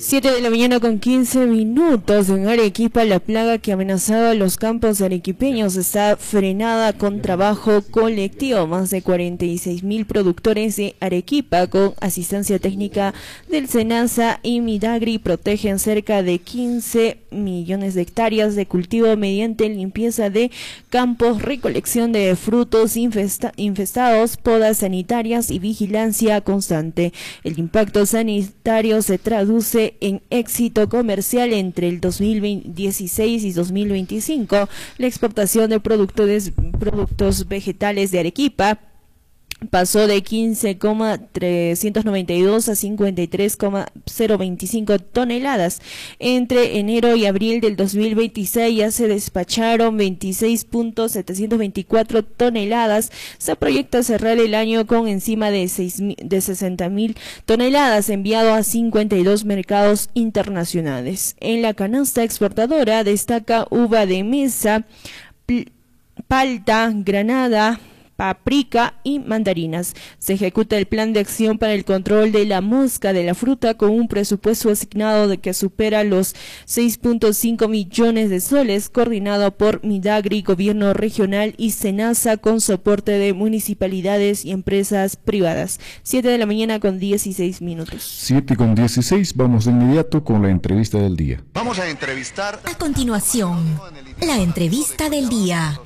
7 de la mañana con 15 minutos. En Arequipa, la plaga que amenazaba los campos arequipeños está frenada con trabajo colectivo. Más de 46.000 productores de Arequipa, con asistencia técnica del SENASA y Midagri, protegen cerca de 15 millones de hectáreas de cultivo mediante limpieza de campos, recolección de frutos infestados, podas sanitarias y vigilancia constante. El impacto sanitario se traduce en éxito comercial entre el 2016 y 2025. La exportación de productos vegetales de Arequipa pasó de 15,392 a 53,025 toneladas. Entre enero y abril del 2026 ya se despacharon 26,724 toneladas. Se proyecta cerrar el año con encima de 60.000 toneladas, enviado a 52 mercados internacionales. En la canasta exportadora destaca uva de mesa, palta, granada, paprika y mandarinas. Se ejecuta el plan de acción para el control de la mosca de la fruta con un presupuesto asignado de que supera los 6,5 millones de soles, coordinado por Midagri, Gobierno Regional y SENASA, con soporte de municipalidades y empresas privadas. 7 de la mañana con 16 minutos. 7:16, vamos de inmediato con la entrevista del día. Vamos a entrevistar... A continuación, la entrevista del día.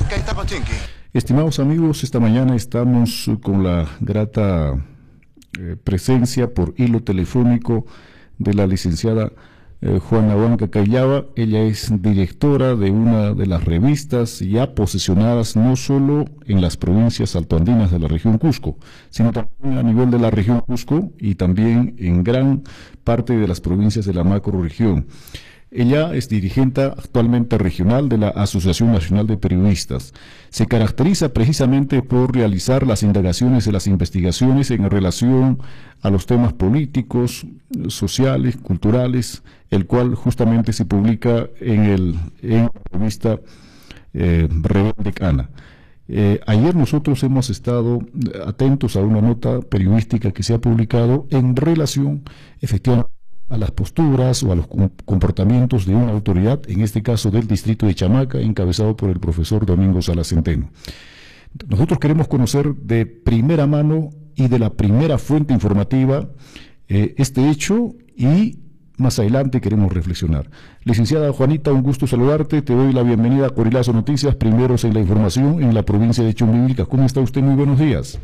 Estimados amigos, esta mañana estamos con la grata presencia por hilo telefónico de la licenciada Juana Huanca Callaba. Ella es directora de una de las revistas ya posicionadas no solo en las provincias altoandinas de la región Cusco, sino también a nivel de la región Cusco y también en gran parte de las provincias de la macrorregión. Ella es dirigente actualmente regional de la Asociación Nacional de Periodistas. Se caracteriza precisamente por realizar las indagaciones y las investigaciones en relación a los temas políticos, sociales, culturales, el cual justamente se publica en la revista Rebelde Cana. Ayer nosotros hemos estado atentos a una nota periodística que se ha publicado en relación efectivamente a las posturas o a los comportamientos de una autoridad, en este caso del distrito de Chamaca, encabezado por el profesor Domingo Salas Centeno. Nosotros queremos conocer de primera mano y de la primera fuente informativa este hecho, y más adelante queremos reflexionar. Licenciada Juanita, un gusto saludarte, te doy la bienvenida a Corilazo Noticias, primeros en la información en la provincia de Chumbivilcas. ¿Cómo está usted? Muy buenos días.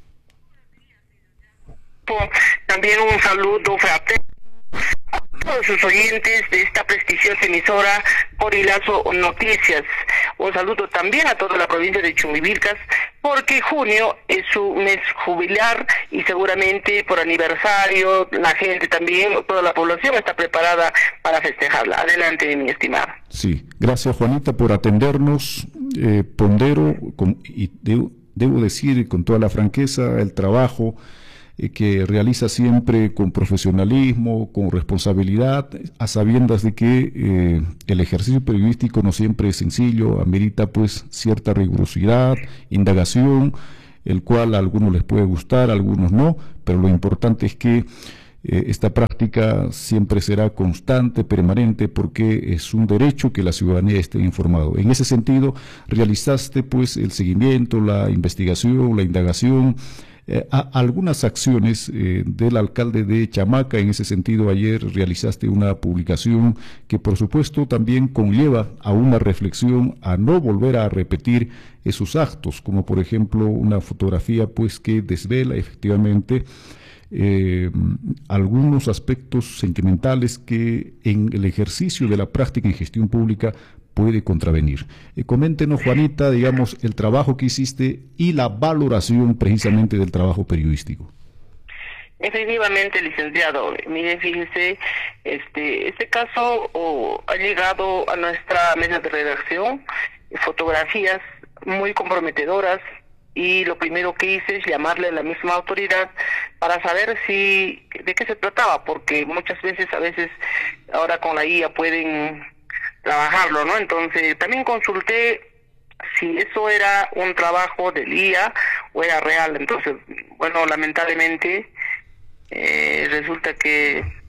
También un saludo fraterno a todos sus oyentes de esta prestigiosa emisora Corilazo Noticias. Un saludo también a toda la provincia de Chumbivilcas, porque junio es su mes jubilar y seguramente por aniversario la gente también, toda la población está preparada para festejarla. Adelante, mi estimada. Sí, gracias Juanita por atendernos. Pondero y debo decir con toda la franqueza el trabajo que realiza siempre con profesionalismo, con responsabilidad, a sabiendas de que el ejercicio periodístico no siempre es sencillo, amerita pues cierta rigurosidad, indagación, el cual a algunos les puede gustar, a algunos no, pero lo importante es que esta práctica siempre será constante, permanente, porque es un derecho que la ciudadanía esté informada. En ese sentido, realizaste pues el seguimiento, la investigación, la indagación, algunas acciones del alcalde de Chamaca. En ese sentido, ayer realizaste una publicación que por supuesto también conlleva a una reflexión a no volver a repetir esos actos, como por ejemplo una fotografía pues que desvela efectivamente algunos aspectos sentimentales que en el ejercicio de la práctica en gestión pública puede contravenir. Coméntenos, Juanita, digamos, el trabajo que hiciste y la valoración precisamente del trabajo periodístico. Efectivamente, licenciado, mire, fíjese, este caso ha llegado a nuestra mesa de redacción, fotografías muy comprometedoras, y lo primero que hice es llamarle a la misma autoridad para saber de qué se trataba, porque muchas veces, ahora con la IA pueden trabajarlo, ¿no? Entonces también consulté si eso era un trabajo del IA o era real. Entonces, bueno, lamentablemente resulta que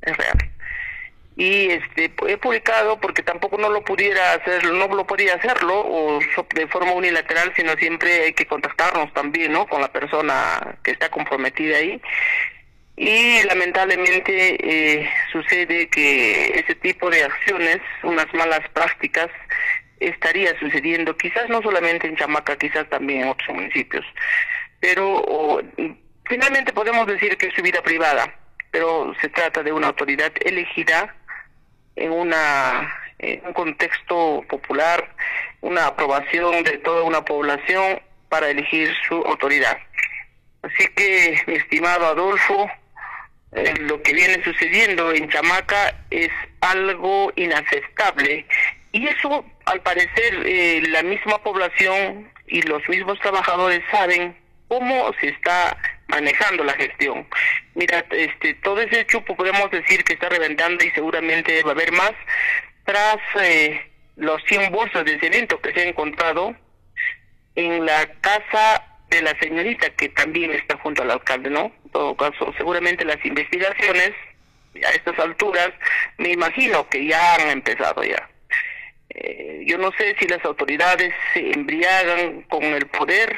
es real. Y he publicado porque tampoco no lo podía hacerlo o de forma unilateral, sino siempre hay que contactarnos también, ¿no?, con la persona que está comprometida ahí. Y lamentablemente sucede que ese tipo de acciones, unas malas prácticas, estaría sucediendo, quizás no solamente en Chamaca, quizás también en otros municipios. Pero finalmente podemos decir que es su vida privada, pero se trata de una autoridad elegida en un contexto popular, una aprobación de toda una población para elegir su autoridad. Así que, mi estimado Adolfo, lo que viene sucediendo en Chamaca es algo inaceptable, y eso, al parecer, la misma población y los mismos trabajadores saben cómo se está manejando la gestión. Mira, todo ese chupo podemos decir que está reventando, y seguramente va a haber más tras los 100 bolsas de cemento que se han encontrado en la casa de la señorita que también está junto al alcalde, ¿no? En todo caso, seguramente las investigaciones a estas alturas, me imagino que ya han empezado ya. Yo no sé si las autoridades se embriagan con el poder,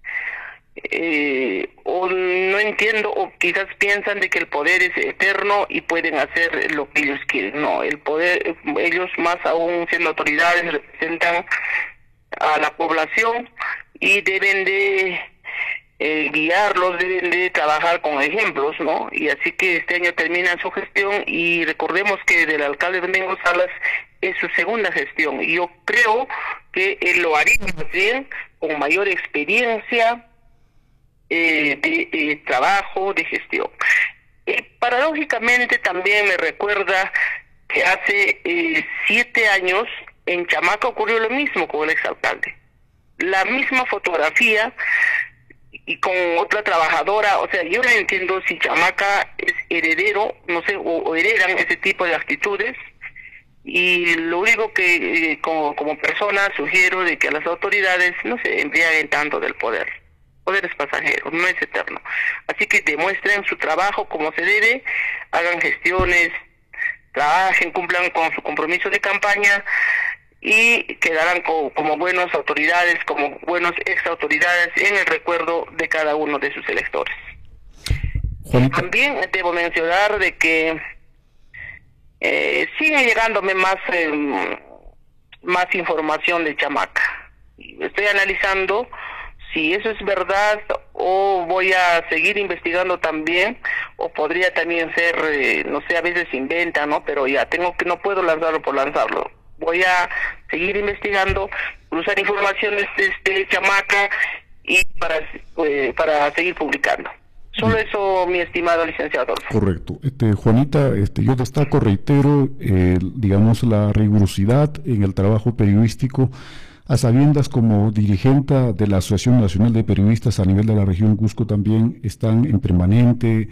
o no entiendo, o quizás piensan de que el poder es eterno y pueden hacer lo que ellos quieren. No, el poder, ellos más aún siendo autoridades, representan a la población y deben de guiarlos, deben de trabajar con ejemplos, ¿no? Y así que este año termina su gestión, y recordemos que del alcalde Domingo Salas es su segunda gestión, y yo creo que él lo haría bien, con mayor experiencia de trabajo, de gestión. Paradójicamente también me recuerda que hace 7 años en Chamaca ocurrió lo mismo con el exalcalde. La misma fotografía y con otra trabajadora. O sea, yo no entiendo si Chamaca es heredero, no sé, o heredan ese tipo de actitudes. Y lo único que como persona sugiero de que a las autoridades no se embriaguen tanto del poder. El poder es pasajero, no es eterno. Así que demuestren su trabajo como se debe, hagan gestiones, trabajen, cumplan con su compromiso de campaña, y quedarán como buenas autoridades, como buenos exautoridades en el recuerdo de cada uno de sus electores. Juanita. También debo mencionar de que sigue llegándome más información de Chamaca. Estoy analizando si eso es verdad, o voy a seguir investigando también, o podría también ser, no sé, a veces se inventa, ¿no? Pero ya no puedo lanzarlo por lanzarlo. Voy a seguir investigando, cruzar informaciones de Chamaca, y para seguir publicando. Solo eso, mi estimado licenciado. Correcto. Juanita, yo destaco, reitero, digamos, la rigurosidad en el trabajo periodístico, a sabiendas como dirigente de la Asociación Nacional de Periodistas a nivel de la región Cusco también están en permanente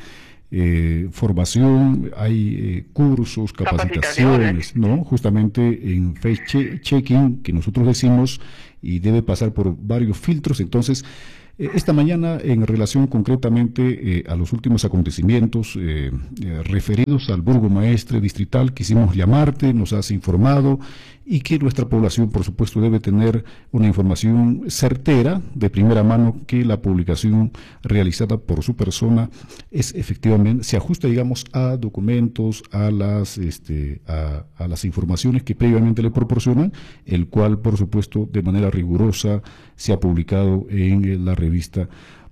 formación, hay cursos, capacitaciones, ¿no? Justamente en face-checking, que nosotros decimos, y debe pasar por varios filtros. Entonces, esta mañana, en relación concretamente a los últimos acontecimientos referidos al burgomaestre distrital, quisimos llamarte, nos has informado, y que nuestra población, por supuesto, debe tener una información certera, de primera mano, que la publicación realizada por su persona es efectivamente, se ajusta, digamos, a documentos, a las informaciones que previamente le proporcionan, el cual, por supuesto, de manera rigurosa se ha publicado en la revista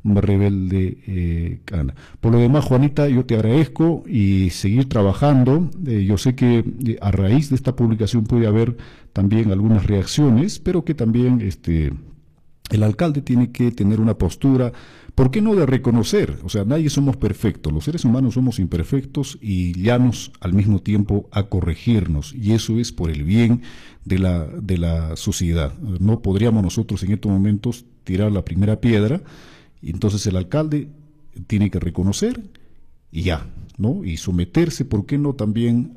Rebelde Cana. Por lo demás, Juanita, yo te agradezco y seguir trabajando. Yo sé que a raíz de esta publicación puede haber también algunas reacciones, pero que también el alcalde tiene que tener una postura, ¿por qué no?, de reconocer. O sea, nadie somos perfectos, los seres humanos somos imperfectos y llanos al mismo tiempo a corregirnos, y eso es por el bien de la sociedad. No podríamos nosotros en estos momentos tirar la primera piedra, y entonces el alcalde tiene que reconocer y ya, ¿no? Y someterse, ¿por qué no?, también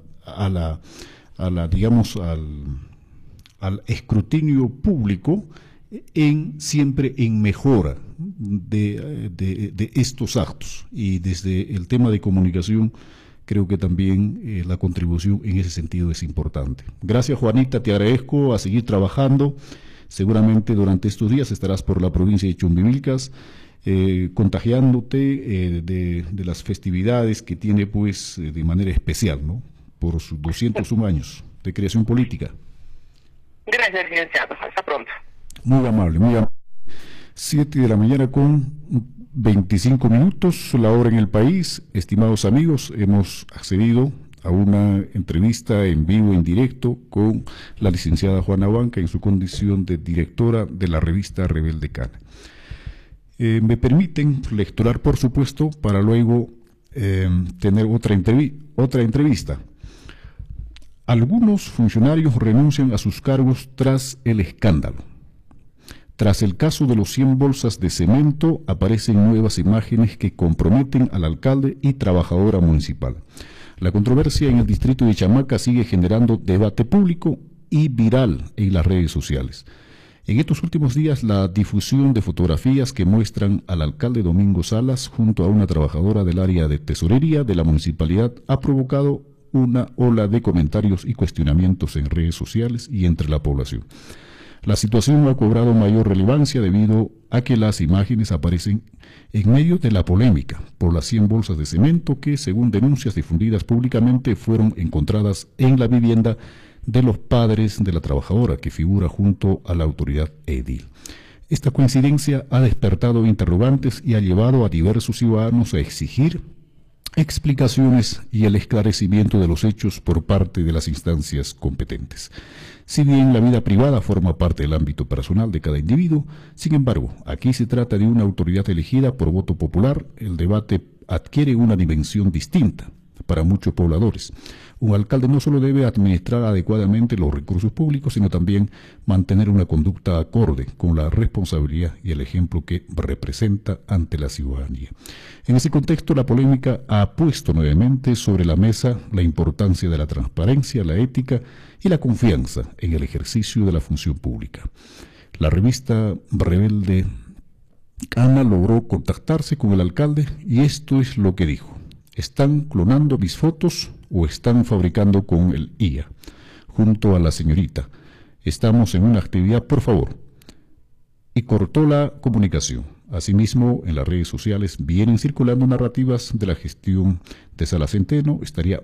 digamos, al escrutinio público, siempre en mejora de estos actos. Y desde el tema de comunicación creo que también la contribución en ese sentido es importante. Gracias, Juanita, te agradezco, a seguir trabajando. Seguramente durante estos días estarás por la provincia de Chumbivilcas, contagiándote de las festividades que tiene pues de manera especial, ¿no? Por sus 201 años de creación política. Gracias, licenciado. Hasta pronto. Muy amable, muy amable. 7 de la mañana con 25 minutos, la hora en el país. Estimados amigos, hemos accedido a una entrevista en vivo, en directo, con la licenciada Juana Huanca en su condición de directora de la revista Rebelde Cana. Me permiten lecturar, por supuesto, para luego tener otra entrevista. Algunos funcionarios renuncian a sus cargos tras el escándalo. Tras el caso de los 100 bolsas de cemento, aparecen nuevas imágenes que comprometen al alcalde y trabajadora municipal. La controversia en el distrito de Chamaca sigue generando debate público y viral en las redes sociales. En estos últimos días, la difusión de fotografías que muestran al alcalde Domingo Salas junto a una trabajadora del área de tesorería de la municipalidad ha provocado una ola de comentarios y cuestionamientos en redes sociales y entre la población. La situación ha cobrado mayor relevancia debido a que las imágenes aparecen en medio de la polémica por las 100 bolsas de cemento que, según denuncias difundidas públicamente, fueron encontradas en la vivienda de los padres de la trabajadora, que figura junto a la autoridad edil. Esta coincidencia ha despertado interrogantes y ha llevado a diversos ciudadanos a exigir explicaciones y el esclarecimiento de los hechos por parte de las instancias competentes. Si bien la vida privada forma parte del ámbito personal de cada individuo, sin embargo, aquí se trata de una autoridad elegida por voto popular. El debate adquiere una dimensión distinta para muchos pobladores. Un alcalde no solo debe administrar adecuadamente los recursos públicos, sino también mantener una conducta acorde con la responsabilidad y el ejemplo que representa ante la ciudadanía. En ese contexto, la polémica ha puesto nuevamente sobre la mesa la importancia de la transparencia, la ética y la confianza en el ejercicio de la función pública. La revista Rebelde Cana logró contactarse con el alcalde y esto es lo que dijo: ¿están clonando mis fotos o están fabricando con el IA? Junto a la señorita, estamos en una actividad, por favor. Y cortó la comunicación. Asimismo, en las redes sociales vienen circulando narrativas de la gestión de Salas Centeno.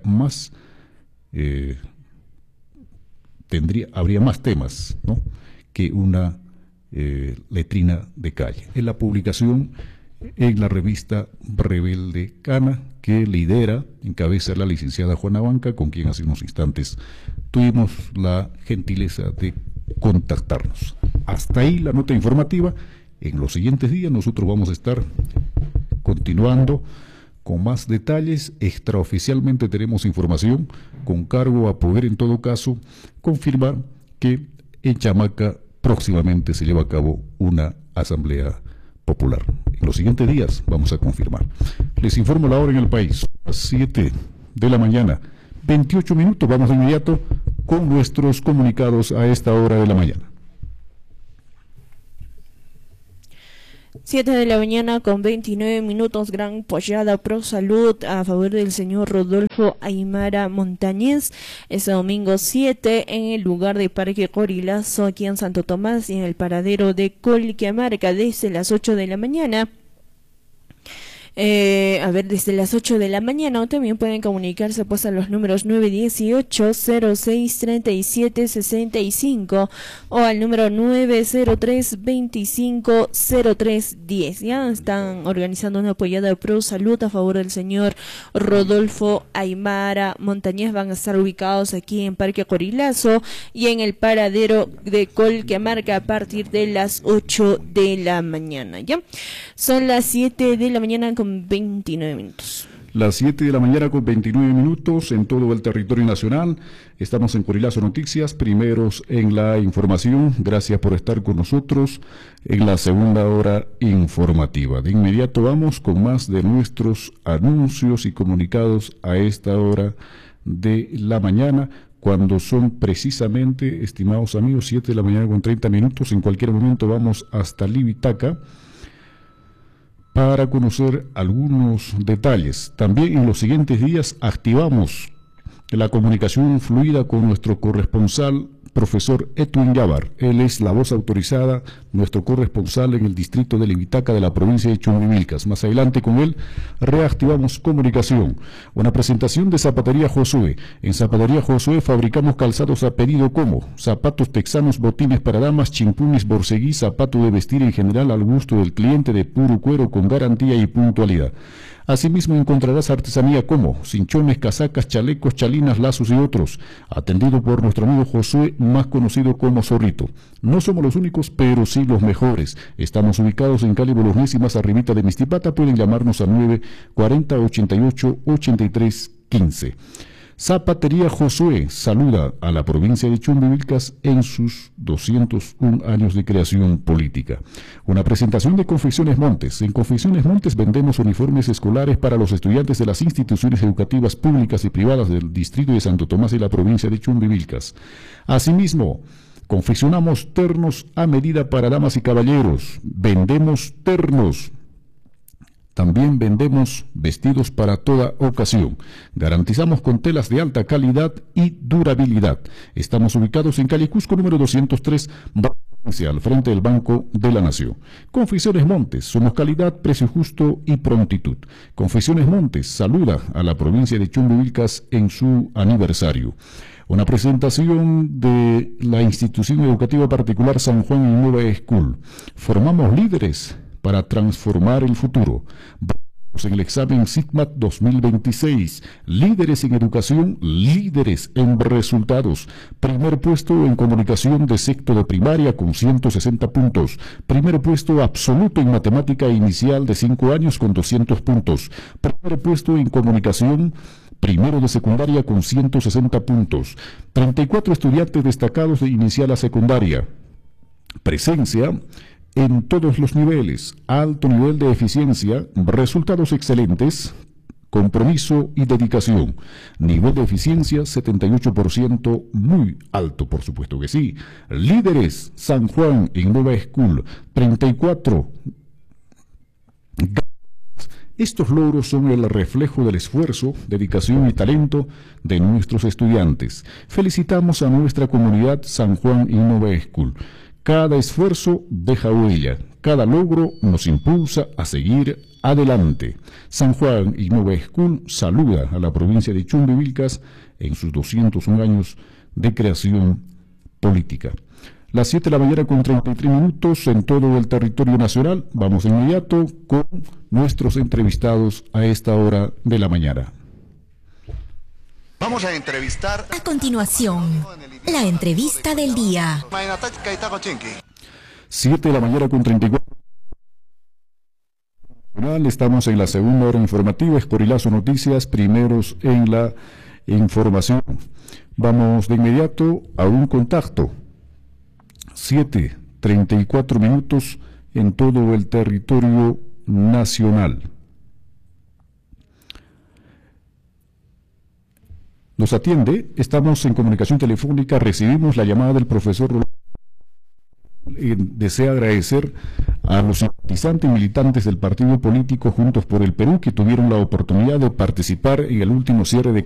Habría más temas, ¿no?, que una letrina de calle. En la publicación en la revista Rebelde Cana, que encabeza la licenciada Juana Huanca, con quien hace unos instantes tuvimos la gentileza de contactarnos. Hasta ahí la nota informativa. En los siguientes días nosotros vamos a estar continuando con más detalles. Extraoficialmente tenemos información con cargo a poder, en todo caso, confirmar que en Chamaca próximamente se lleva a cabo una asamblea popular. En los siguientes días vamos a confirmar. Les informo la hora en el país, a las 7 de la mañana, 28 minutos. Vamos de inmediato con nuestros comunicados a esta hora de la mañana. 7 de la mañana con 29 minutos, gran pollada pro salud a favor del señor Rodolfo Aymara Montañez. Este domingo 7 en el lugar de Parque Corilazo, aquí en Santo Tomás, y en el paradero de Colquiamarca, desde las 8 de la mañana. Desde las 8 de la mañana, o también pueden comunicarse pues a los números 918-06-37-65 o al número 903-250310. Ya están organizando una apoyada pro salud a favor del señor Rodolfo Aymara Montañez. Van a estar ubicados aquí en Parque Corilazo y en el paradero de Colquiamarca a partir de las 8 de la mañana. Ya son las 7 de la mañana con 29 minutos. Las 7 de la mañana con 29 minutos en todo el territorio nacional. Estamos en Corilazo Noticias, primeros en la información. Gracias por estar con nosotros en la segunda hora informativa. De inmediato vamos con más de nuestros anuncios y comunicados a esta hora de la mañana, cuando son precisamente, estimados amigos, 7 de la mañana con 30 minutos. En cualquier momento vamos hasta Libitaca para conocer algunos detalles. También en los siguientes días activamos la comunicación fluida con nuestro corresponsal, profesor Edwin Yabar. Él es la voz autorizada, nuestro corresponsal en el distrito de Libitaca de la provincia de Chumbivilcas. Más adelante con él reactivamos comunicación. Una presentación de Zapatería Josué. En Zapatería Josué fabricamos calzados a pedido como zapatos texanos, botines para damas, chimpunes, borseguí, zapato de vestir en general al gusto del cliente de puro cuero con garantía y puntualidad. Asimismo encontrarás artesanía como cinchones, casacas, chalecos, chalinas, lazos y otros, atendido por nuestro amigo Josué, más conocido como Zorrito. No somos los únicos, pero sí los mejores. Estamos ubicados en Cali Bolognesi y más arribita de Mistipata. Pueden llamarnos a 940-88-83-15. Zapatería Josué saluda a la provincia de Chumbivilcas en sus 201 años de creación política. Una presentación de Confecciones Montes. En Confecciones Montes vendemos uniformes escolares para los estudiantes de las instituciones educativas públicas y privadas del distrito de Santo Tomás y la provincia de Chumbivilcas. Asimismo, confeccionamos ternos a medida para damas y caballeros. Vendemos ternos. También vendemos vestidos para toda ocasión. Garantizamos con telas de alta calidad y durabilidad. Estamos ubicados en calle Cusco número 203, al frente del Banco de la Nación. Confecciones Montes, somos calidad, precio justo y prontitud. Confecciones Montes saluda a la provincia de Chumbivilcas en su aniversario. Una presentación de la institución educativa particular San Juan Innova School. Formamos líderes para transformar el futuro. Vamos en el examen SIGMAT 2026. Líderes en educación, líderes en resultados. Primer puesto en comunicación de sexto de primaria con 160 puntos. Primer puesto absoluto en matemática inicial de 5 años con 200 puntos. Primer puesto en comunicación primero de secundaria con 160 puntos. 34 estudiantes destacados de inicial a secundaria. Presencia en todos los niveles, alto nivel de eficiencia, resultados excelentes, compromiso y dedicación. Nivel de eficiencia 78%, muy alto, por supuesto que sí. Líderes, San Juan Innova School, 34. Estos logros son el reflejo del esfuerzo, dedicación y talento de nuestros estudiantes. Felicitamos a nuestra comunidad San Juan Innova School. Cada esfuerzo deja huella, cada logro nos impulsa a seguir adelante. San Juan Innova School saluda a la provincia de Chumbivilcas en sus 201 años de creación política. Las 7 de la mañana con 33 minutos en todo el territorio nacional. Vamos de inmediato con nuestros entrevistados a esta hora de la mañana. Vamos a entrevistar. A continuación, la entrevista del día. 7 de la mañana con 34. Estamos en la segunda hora informativa. Escorilazo Noticias, primeros en la información. Vamos de inmediato a un contacto. 7:34 minutos en todo el territorio nacional. Nos atiende, estamos en comunicación telefónica, recibimos la llamada del profesor Rolando. Desea agradecer a los simpatizantes y militantes del partido político Juntos por el Perú que tuvieron la oportunidad de participar en el último cierre de